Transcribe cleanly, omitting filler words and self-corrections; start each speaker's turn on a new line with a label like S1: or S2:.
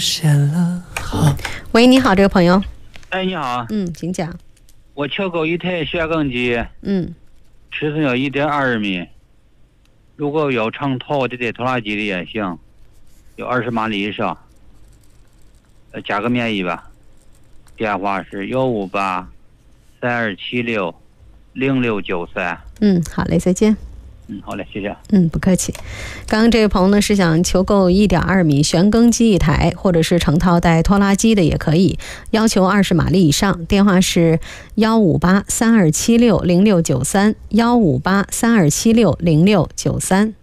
S1: 喂，你好，这个朋友。
S2: 哎，你好。
S1: 请讲。
S2: 我求购一台旋耕机，尺寸要1.2米，如果有长头的拖拉机的也行，有20马力以上，价格便宜吧。电话是15832760693。
S1: 好嘞，再见。
S2: 好嘞，谢谢。
S1: 不客气。刚刚这位朋友呢是想求购1.2米旋耕机一台，或者是成套带拖拉机的也可以，要求20马力以上。电话是15832760693，15832760693。